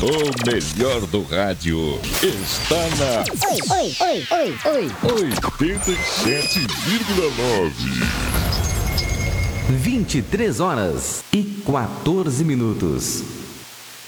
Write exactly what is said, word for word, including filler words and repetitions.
O melhor do rádio está na Oi, oi, oi, oi, oi. oitenta e sete vírgula nove. vinte e três horas e quatorze minutos.